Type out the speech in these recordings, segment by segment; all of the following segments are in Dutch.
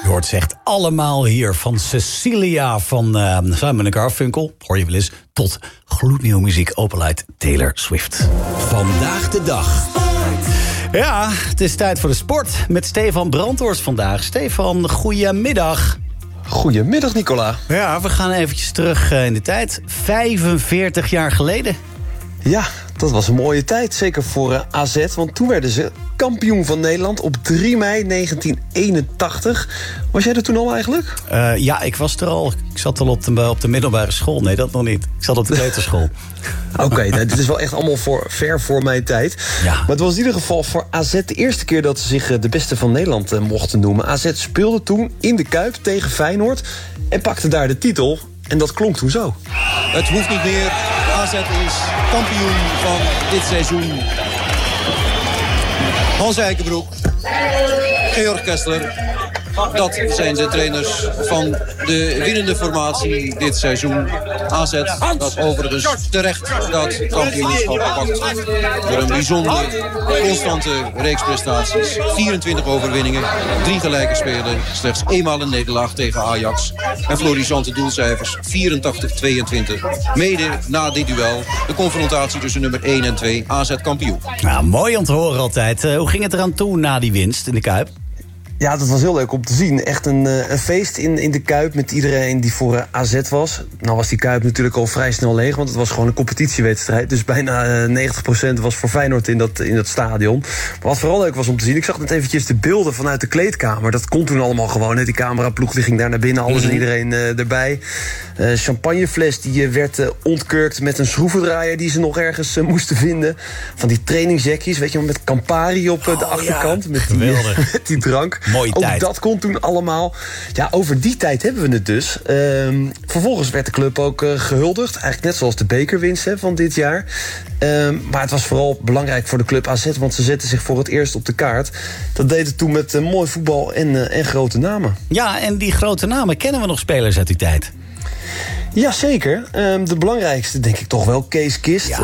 hoort ze echt allemaal hier. Van Cecilia van Simon & Garfunkel, hoor je wel eens, tot gloednieuwe muziek, Opelite, Taylor Swift. Vandaag de dag. Ja, het is tijd voor de sport met Stefan Brandhorst vandaag. Stefan, goedemiddag. Goedemiddag, Nicola. Ja, we gaan eventjes terug in de tijd. 45 jaar geleden. Ja, dat was een mooie tijd, zeker voor AZ. Want toen werden ze kampioen van Nederland op 3 mei 1981. Was jij er toen al eigenlijk? Ja, ik was er al. Ik zat al op de middelbare school. Nee, dat nog niet. Ik zat op de kleuterschool. Oké, dit is wel echt allemaal ver voor mijn tijd. Ja. Maar het was in ieder geval voor AZ de eerste keer dat ze zich de beste van Nederland mochten noemen. AZ speelde toen in de Kuip tegen Feyenoord en pakte daar de titel. En dat klonk toen zo. Het hoeft niet meer. AZ is kampioen van dit seizoen. Hans Eikenbroek, Georg Kessler. Dat zijn de trainers van de winnende formatie dit seizoen. AZ, dat overigens terecht dat kampioenschap pakt. Door een bijzonder constante reeks prestaties. 24 overwinningen, 3 gelijke spelen. Slechts eenmaal een nederlaag tegen Ajax. En florissante doelcijfers, 84-22. Mede na dit duel, de confrontatie tussen nummer 1 en 2, AZ kampioen. Nou, mooi om te horen altijd. Hoe ging het eraan toe na die winst in de Kuip? Ja, dat was heel leuk om te zien. Echt een feest in de Kuip met iedereen die voor AZ was. Nou was die Kuip natuurlijk al vrij snel leeg, want het was gewoon een competitiewedstrijd. Dus bijna 90% was voor Feyenoord in dat stadion. Maar wat vooral leuk was om te zien, ik zag net eventjes de beelden vanuit de kleedkamer. Dat kon toen allemaal gewoon. Hè. Die cameraploeg die ging daar naar binnen, alles en iedereen erbij. Champagnefles die werd ontkurkt met een schroevendraaier die ze nog ergens moesten vinden. Van die trainingsjackies, weet je wel, met Campari op de achterkant. Ja, met die drank. Mooie ook tijd. Dat kon toen allemaal. Ja, over die tijd hebben we het dus. Vervolgens werd de club ook gehuldigd. Eigenlijk net zoals de bekerwinst van dit jaar. Maar het was vooral belangrijk voor de club AZ, want ze zetten zich voor het eerst op de kaart. Dat deden toen met mooi voetbal en grote namen. Ja, en die grote namen, kennen we nog spelers uit die tijd? Jazeker. De belangrijkste denk ik toch wel Kees Kist. Ja.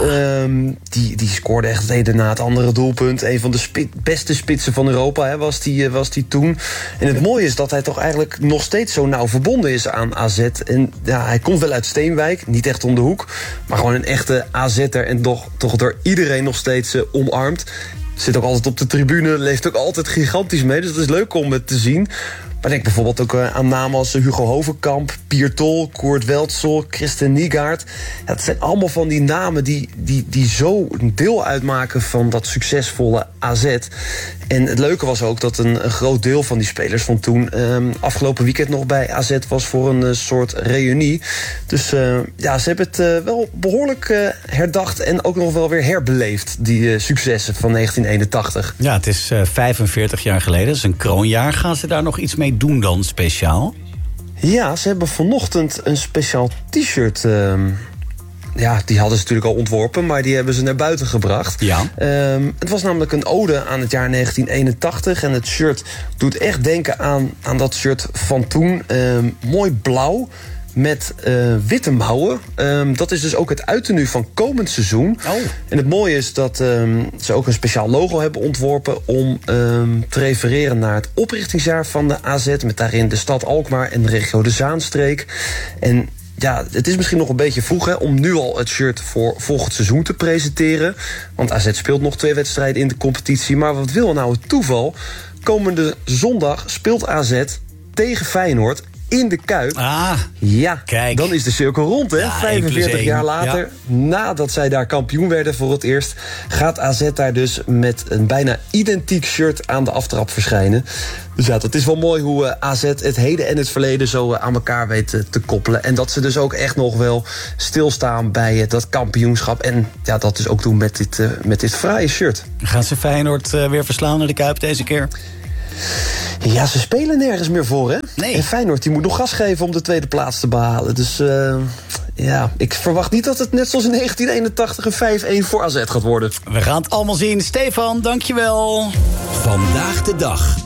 Die scoorde echt het ene na het andere doelpunt. Een van de beste spitsen van Europa was die toen. En het mooie is dat hij toch eigenlijk nog steeds zo nauw verbonden is aan AZ. En ja, hij komt wel uit Steenwijk, niet echt om de hoek. Maar gewoon een echte AZ'er en toch door iedereen nog steeds omarmd. Zit ook altijd op de tribune, leeft ook altijd gigantisch mee. Dus dat is leuk om het te zien. Maar denk bijvoorbeeld ook aan namen als Hugo Hovenkamp, Pier Tol, Koert Weltsel, Christen Niegaard. Ja, dat zijn allemaal van die namen die zo een deel uitmaken van dat succesvolle AZ. En het leuke was ook dat een groot deel van die spelers van toen afgelopen weekend nog bij AZ was voor een soort reunie. Dus ja, ze hebben het wel behoorlijk herdacht en ook nog wel weer herbeleefd, die successen van 1981. Ja, het is 45 jaar geleden, dat is een kroonjaar. Gaan ze daar nog iets mee doen dan, speciaal? Ja, ze hebben vanochtend een speciaal t-shirt. Ja, die hadden ze natuurlijk al ontworpen, maar die hebben ze naar buiten gebracht. Ja. Het was namelijk een ode aan het jaar 1981. En het shirt doet echt denken aan dat shirt van toen. Mooi blauw met witte mouwen. Dat is dus ook het uiternu van komend seizoen. Oh. En het mooie is dat ze ook een speciaal logo hebben ontworpen om te refereren naar het oprichtingsjaar van de AZ, met daarin de stad Alkmaar en de regio de Zaanstreek. En ja, het is misschien nog een beetje vroeg om nu al het shirt voor volgend seizoen te presenteren. Want AZ speelt nog 2 wedstrijden in de competitie. Maar wat wil nou het toeval? Komende zondag speelt AZ tegen Feyenoord in de Kuip. Ah, ja, kijk. Dan is de cirkel rond, hè? Ja, 45 jaar 1+1. later, Ja. nadat zij daar kampioen werden voor het eerst, gaat AZ daar dus met een bijna identiek shirt aan de aftrap verschijnen. Dus ja, dat is wel mooi hoe AZ het heden en het verleden zo aan elkaar weet te koppelen. En dat ze dus ook echt nog wel stilstaan bij dat kampioenschap. En ja, dat dus ook doen met dit fraaie shirt. Gaan ze Feyenoord weer verslaan naar de Kuip deze keer? Ja, ze spelen nergens meer voor, hè? Nee. En Feyenoord die moet nog gas geven om de tweede plaats te behalen. Dus ja, ik verwacht niet dat het net zoals in 1981 een 5-1 voor AZ gaat worden. We gaan het allemaal zien. Stefan, dankjewel. Vandaag de dag.